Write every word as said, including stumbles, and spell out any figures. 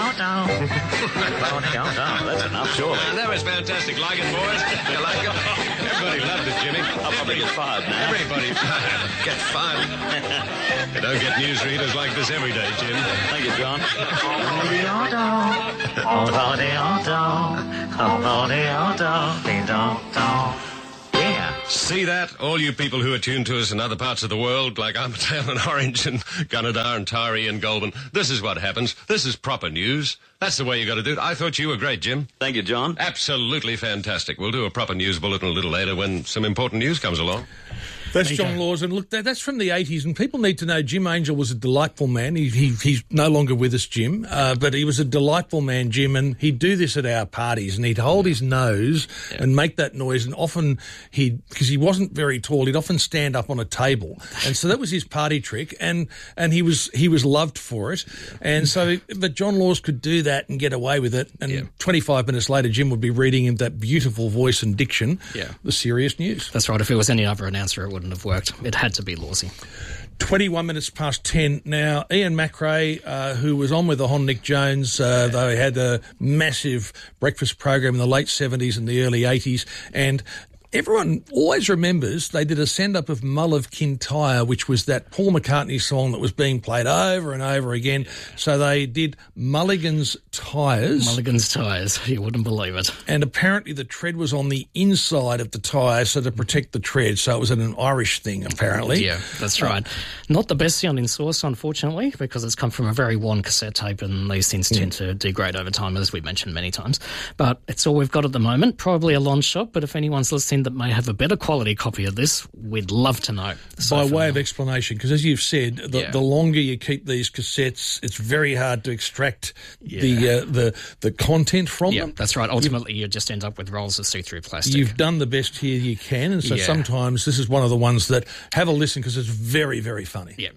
That's enough, surely. Uh, that was fantastic. Like it, boys? You like it? Everybody loved it, Jimmy. I'll probably get fired now. Everybody get fired. You don't get newsreaders like this every day, Jim. Thank you, John. Yeah. See that? All you people who are tuned to us in other parts of the world, like Armidale and Orange and Gunnedah and Tyree and Goulburn, this is what happens. This is proper news. That's the way you got to do it. I thought you were great, Jim. Thank you, John. Absolutely fantastic. We'll do a proper news bulletin a little later when some important news comes along. That's John Laws, and look, that, that's from the eighties, and people need to know Jim Angel was a delightful man. He, he, he's no longer with us, Jim, uh, but he was a delightful man, Jim, and he'd do this at our parties, and he'd hold his nose yeah. and make that noise, and often he'd, because he wasn't very tall, he'd often stand up on a table, and so that was his party trick, and and he was he was loved for it, and so, but John Laws could do that and get away with it, and yeah. twenty-five minutes later, Jim would be reading in that beautiful voice and diction yeah. the serious news. That's right. If it was any other announcer, it wouldn't have worked. It had to be Lawsy. twenty-one minutes past ten. Now, Ian McRae, uh, who was on with the Hon Nick Jones, uh, yeah. they had a massive breakfast program in the late seventies and the early eighties, and everyone always remembers they did a send-up of Mull of Kintyre, which was that Paul McCartney song that was being played over and over again. So they did Mulligan's Tyres. Mulligan's Tyres, you wouldn't believe it. And apparently the tread was on the inside of the tyre, so to protect the tread. So it was an Irish thing, apparently. Yeah, that's right. Uh, Not the best sounding source, unfortunately, because it's come from a very worn cassette tape, and these things tend to degrade over time, as we've mentioned many times. But it's all we've got at the moment. Probably a long shot, but if anyone's listening that may have a better quality copy of this, we'd love to know. So By way of explanation, because as you've said, the, yeah. the longer you keep these cassettes, it's very hard to extract yeah. the uh, the the content from yeah, them. That's right. Ultimately, you've, you just end up with rolls of see-through plastic. You've done the best here you can, and so yeah. sometimes this is one of the ones that have a listen because it's very, very funny. Yeah,